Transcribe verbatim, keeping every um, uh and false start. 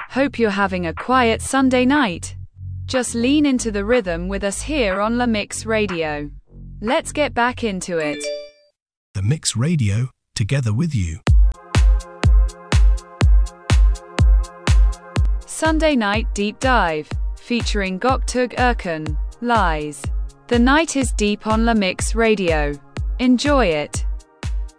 Hope you're having a quiet Sunday night. Just lean into the rhythm with us here on La Mix Radio. Let's get back into it. The Mix Radio, together with you. Sunday Night Deep Dive, featuring Göktürk Erkan, Lies. The night is deep on La Mix Radio. Enjoy it.